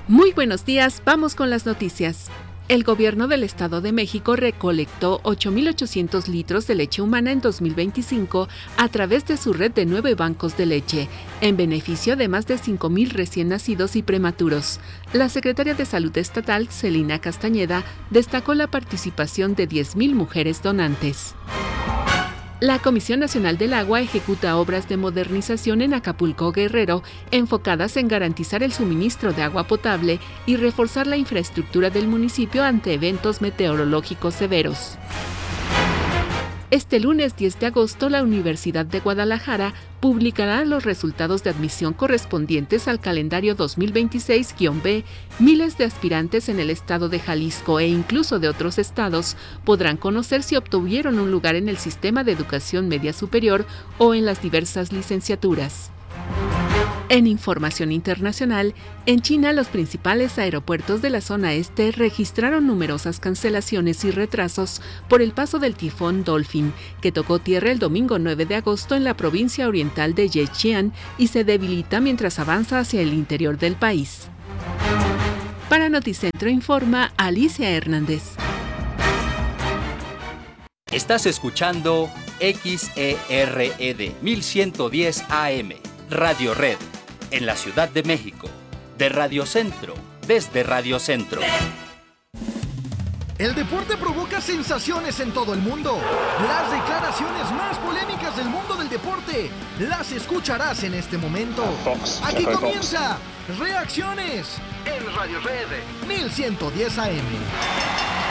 Muy buenos días, vamos con las noticias. El gobierno del Estado de México recolectó 8.800 litros de leche humana en 2025 a través de su red de 9 bancos de leche, en beneficio de más de 5.000 recién nacidos y prematuros. La secretaria de Salud Estatal, Celina Castañeda, destacó la participación de 10.000 mujeres donantes. La Comisión Nacional del Agua ejecuta obras de modernización en Acapulco, Guerrero, enfocadas en garantizar el suministro de agua potable y reforzar la infraestructura del municipio ante eventos meteorológicos severos. Este lunes 10 de agosto, la Universidad de Guadalajara publicará los resultados de admisión correspondientes al calendario 2026-B. Miles de aspirantes en el estado de Jalisco e incluso de otros estados podrán conocer si obtuvieron un lugar en el sistema de educación media superior o en las diversas licenciaturas. En información internacional, en China los principales aeropuertos de la zona este registraron numerosas cancelaciones y retrasos por el paso del tifón Dolphin, que tocó tierra el domingo 9 de agosto en la provincia oriental de Zhejiang y se debilita mientras avanza hacia el interior del país. Para Noticentro informa Alicia Hernández. Estás escuchando XERED 1110 AM, Radio Red, en la Ciudad de México, de Radio Centro, desde Radio Centro. El deporte provoca sensaciones en todo el mundo. Las declaraciones más polémicas del mundo del deporte las escucharás en este momento. Aquí comienza Reacciones en Radio Red 1110 AM.